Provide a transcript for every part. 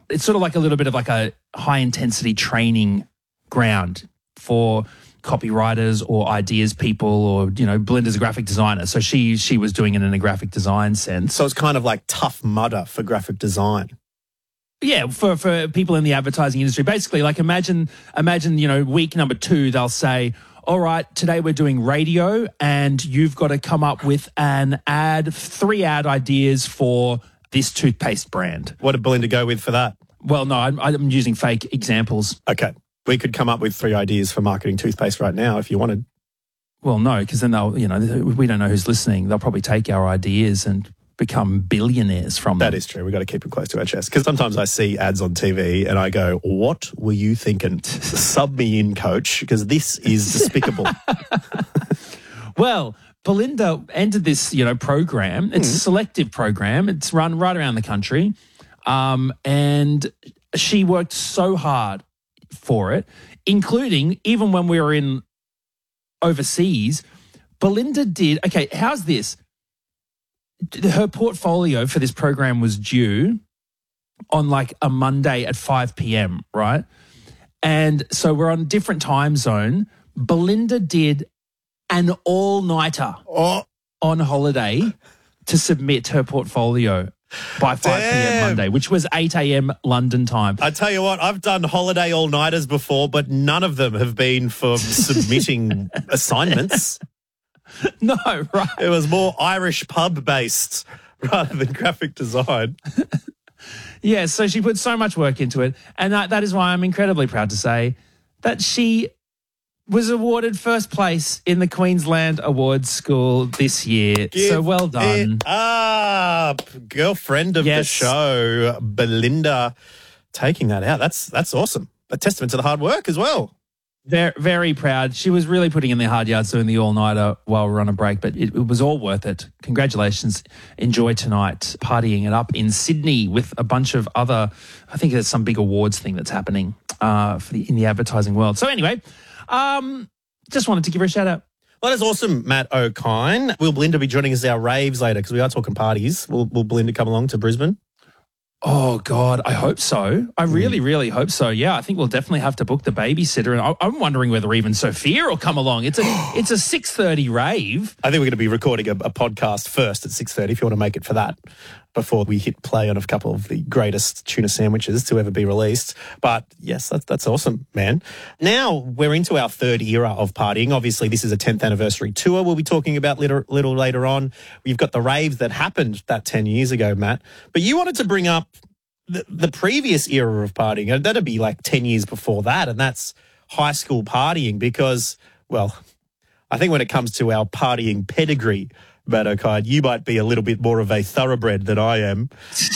It's sort of like a little bit of like a high-intensity training ground for copywriters or ideas people or, Belinda's a graphic designer. So she was doing it in a graphic design sense. So it's kind of like Tough Mudder for graphic design. Yeah, for people in the advertising industry. Basically, like imagine, week number 2, they'll say, all right, today we're doing radio and you've got to come up with 3 ad ideas for this toothpaste brand. What did Belinda go with for that? Well, no, I'm using fake examples. Okay. We could come up with 3 ideas for marketing toothpaste right now if you wanted. Well, no, because then they'll, we don't know who's listening. They'll probably take our ideas and become billionaires from them. That is true. We've got to keep it close to our chest. Because sometimes I see ads on TV and I go, what were you thinking? Sub me in, coach, because this is despicable. Well, Belinda entered this, program. It's a selective program. It's run right around the country. And she worked so hard for it, including even when we were in overseas, Belinda did, okay, how's this? Her portfolio for this program was due on like a Monday at 5 p.m., right? And so we're on a different time zone. Belinda did an all-nighter on holiday to submit her portfolio by 5 p.m. Monday, which was 8 a.m. London time. I tell you what, I've done holiday all-nighters before, but none of them have been for submitting assignments. No, right. It was more Irish pub-based rather than graphic design. Yeah, so she put so much work into it, and that is why I'm incredibly proud to say that she was awarded first place in the Queensland Awards School this year. So well done. It up. Girlfriend of the show, Belinda, taking that out. That's awesome. A testament to the hard work as well. Very, very proud. She was really putting in the hard yards doing the all-nighter while we were on a break, but it was all worth it. Congratulations. Enjoy tonight partying it up in Sydney with a bunch of other, I think there's some big awards thing that's happening in the advertising world. So anyway, just wanted to give her a shout out. Well, that's awesome, Matt O'Kine. Will Belinda be joining us at our raves later? Because we are talking parties. Will Belinda come along to Brisbane? Oh, God, I hope so. I really, really hope so. Yeah, I think we'll definitely have to book the babysitter. And I'm wondering whether even Sophia will come along. It's a 6:30 rave. I think we're going to be recording a podcast first at 6:30 if you want to make it for that before we hit play on a couple of the greatest tuna sandwiches to ever be released. But yes, that's awesome, man. Now we're into our 3rd era of partying. Obviously, this is a 10th anniversary tour we'll be talking about little later on. We've got the raves that happened that 10 years ago, Matt. But you wanted to bring up the previous era of partying. And that'd be like 10 years before that, and that's high school partying because, well, I think when it comes to our partying pedigree, Matt O'Kine, you might be a little bit more of a thoroughbred than I am.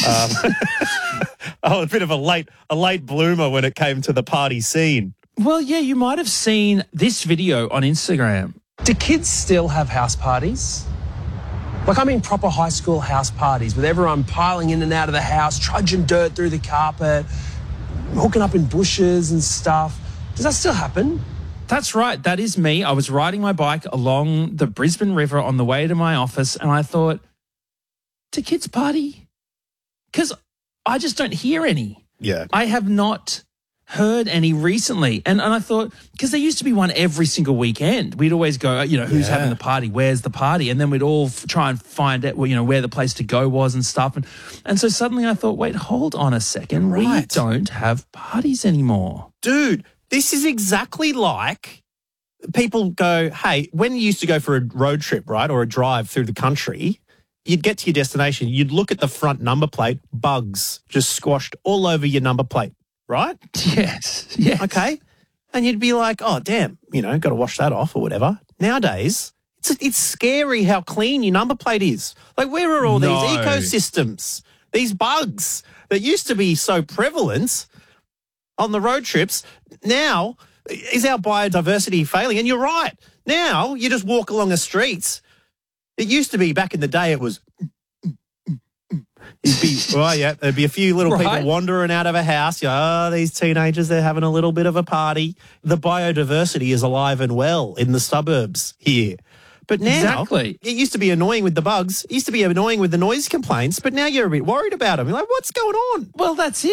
A bit of a late bloomer when it came to the party scene. Well, yeah, you might have seen this video on Instagram. Do kids still have house parties? Like, I mean proper high school house parties with everyone piling in and out of the house, trudging dirt through the carpet, hooking up in bushes and stuff. Does that still happen? That's right. That is me. I was riding my bike along the Brisbane River on the way to my office and I thought, do kids party? Because I just don't hear any. Yeah. I have not heard any recently. And I thought, because there used to be one every single weekend. We'd always go, who's having the party? Where's the party? And then we'd all try and find out, where the place to go was and stuff. And so suddenly I thought, wait, hold on a second. Right. We don't have parties anymore. Dude, this is exactly like people go, hey, when you used to go for a road trip, right, or a drive through the country, you'd get to your destination, you'd look at the front number plate, bugs just squashed all over your number plate, right? Yes. Okay. And you'd be like, oh, damn, got to wash that off or whatever. Nowadays, it's scary how clean your number plate is. Like, where are all these ecosystems, these bugs that used to be so prevalent on the road trips? Now, is our biodiversity failing? And you're right. Now, you just walk along the streets. It used to be, back in the day, it was, there'd be a few little people wandering out of a house. These teenagers, they're having a little bit of a party. The biodiversity is alive and well in the suburbs here. But now, it used to be annoying with the bugs. It used to be annoying with the noise complaints, but now you're a bit worried about them. You're like, what's going on? Well, that's it.